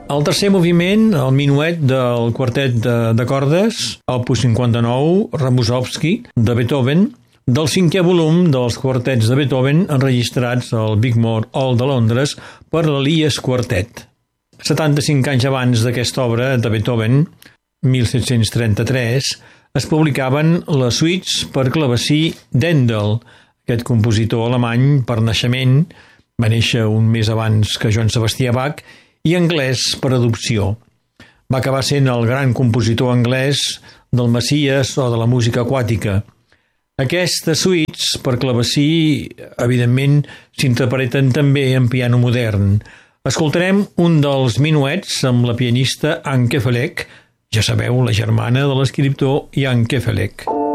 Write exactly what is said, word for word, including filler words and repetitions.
El tercer moviment, el minuet del quartet de, de cordes, opus cinquanta-nou, Ramusowski, de Beethoven, del cinquè volum dels quartets de Beethoven enregistrats al Wigmore Hall de Londres per l'Elias Quartet. setanta-cinc anys abans d'aquesta obra de Beethoven, mil set-cents trenta-tres, es publicaven les suites per clavecí d'Handel, aquest compositor alemany per naixement, va néixer un mes abans que Johann Sebastià Bach, i anglès per adopció. Va acabar sent el gran compositor anglès del Messies o de la música aquàtica. Aquestes suites per clavecí, evidentment, s'interpreten també en piano modern. Escoltarem un dels minuets amb la pianista Anke Felek, ja sabeu, la germana de l'escriptor Jan Kefelec.